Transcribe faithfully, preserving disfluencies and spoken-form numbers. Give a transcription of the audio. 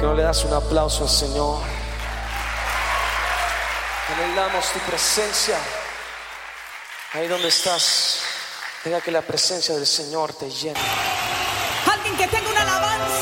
que no le das un aplauso al Señor? Anhelamos tu presencia. Ahí donde estás, deja que la presencia del Señor te llene. Alguien que tenga una alabanza.